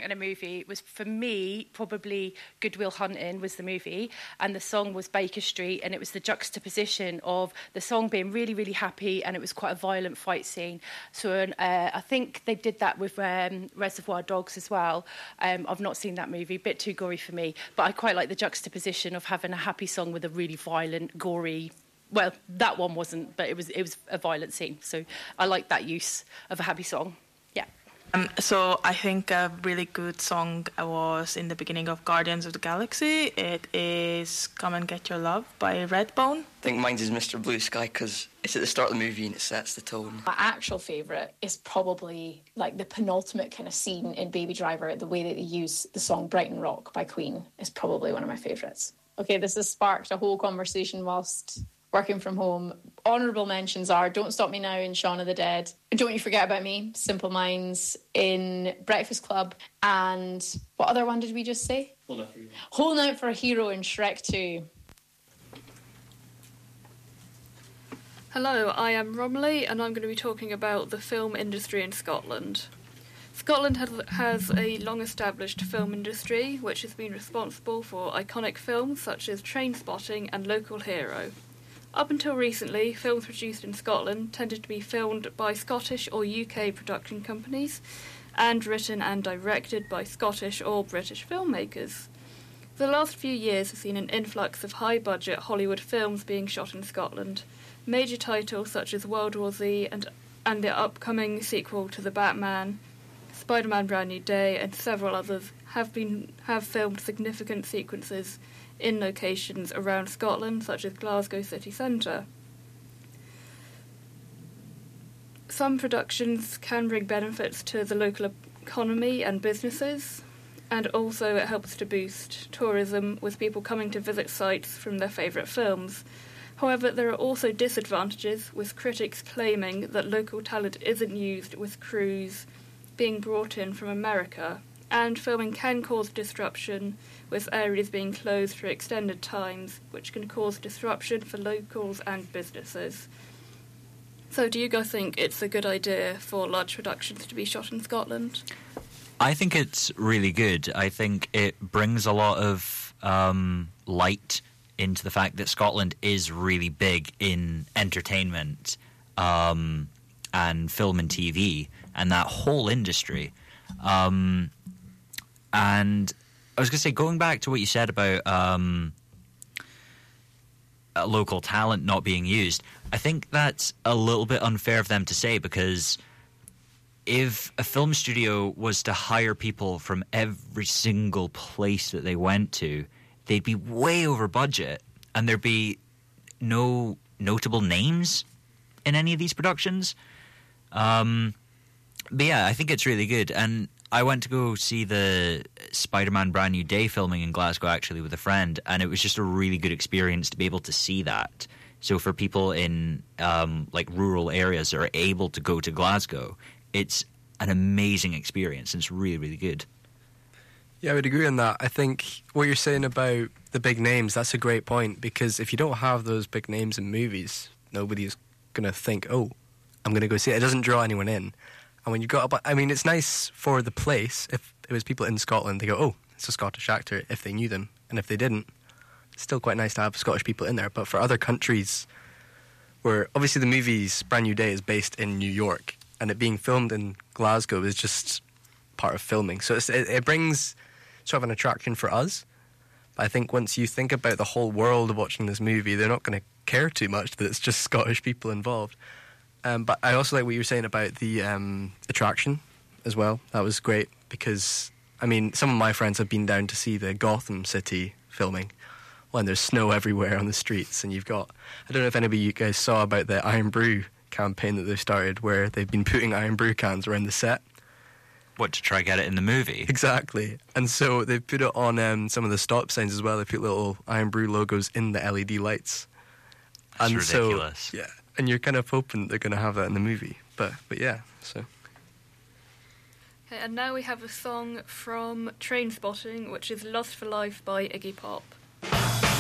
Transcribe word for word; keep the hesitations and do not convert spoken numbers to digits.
in a movie was, for me, probably Good Will Hunting was the movie, and the song was Baker Street, and it was the juxtaposition of the song being really, really happy, and it was quite a violent fight scene. So uh, I think they did that with um, Reservoir Dogs as well. Um, I've not seen that movie, a bit too gory for me, but I quite like the juxtaposition of having a happy song with a really violent, gory. Well, that one wasn't, but it was it was a violent scene. So I like that use of a happy song. Yeah. Um, so I think a really good song was in the beginning of Guardians of the Galaxy. It is Come and Get Your Love by Redbone. I think mine is Mister Blue Sky because it's at the start of the movie and it sets the tone. My actual favourite is probably like the penultimate kind of scene in Baby Driver. The way that they use the song Brighton Rock by Queen is probably one of my favourites. Okay, this has sparked a whole conversation whilst working from home. Honourable mentions are Don't Stop Me Now in Shaun of the Dead, Don't You Forget About Me, Simple Minds in Breakfast Club, and what other one did we just say? Holding Out for a Hero. Holding Out for a Hero in Shrek two. Hello, I am Romilly, and I'm going to be talking about the film industry in Scotland. Scotland has, has a long-established film industry, which has been responsible for iconic films such as Trainspotting and Local Hero. Up until recently, films produced in Scotland tended to be filmed by Scottish or U K production companies and written and directed by Scottish or British filmmakers. The last few years have seen an influx of high-budget Hollywood films being shot in Scotland. Major titles such as World War Z and, and the upcoming sequel to The Batman, Spider-Man Brand New Day, and several others have been have filmed significant sequences in locations around Scotland, such as Glasgow city centre. Some productions can bring benefits to the local economy and businesses, and also it helps to boost tourism with people coming to visit sites from their favourite films. However, there are also disadvantages, with critics claiming that local talent isn't used with crews being brought in from America, and filming can cause disruption with areas being closed for extended times, which can cause disruption for locals and businesses. So do you guys think it's a good idea for large productions to be shot in Scotland? I think it's really good. I think it brings a lot of um, light into the fact that Scotland is really big in entertainment um, and film and T V and that whole industry. Um, and I was going to say, going back to what you said about um, uh, local talent not being used, I think that's a little bit unfair of them to say, because if a film studio was to hire people from every single place that they went to, they'd be way over budget, and there'd be no notable names in any of these productions. Um, but yeah, I think it's really good. And I went to go see the Spider-Man Brand New Day filming in Glasgow, actually, with a friend, and it was just a really good experience to be able to see that. So for people in um, like rural areas that are able to go to Glasgow, it's an amazing experience, and it's really, really good. Yeah, I would agree on that. I think what you're saying about the big names, that's a great point, because if you don't have those big names in movies, nobody is going to think, oh, I'm going to go see it. It doesn't draw anyone in. And when you've got, a, I mean, it's nice for the place. If it was people in Scotland, they go, oh, it's a Scottish actor, if they knew them. And if they didn't, it's still quite nice to have Scottish people in there. But for other countries, where obviously the movie's Brand New Day is based in New York, and it being filmed in Glasgow is just part of filming. So it's, it, it brings sort of an attraction for us. But I think once you think about the whole world of watching this movie, they're not going to care too much that it's just Scottish people involved. Um, but I also like what you were saying about the um, attraction as well. That was great because, I mean, some of my friends have been down to see the Gotham City filming when there's snow everywhere on the streets, and you've got, I don't know if anybody you guys saw about the Iron Brew campaign that they started, where they've been putting Iron Brew cans around the set. What, to try get it in the movie? Exactly. And so they put it on um, some of the stop signs as well. They put little Iron Brew logos in the L E D lights. That's and ridiculous. So, yeah, and you're kind of hoping they're going to have that in the movie. But but yeah, so. Okay, and now we have a song from Trainspotting, which is Lost for Life by Iggy Pop.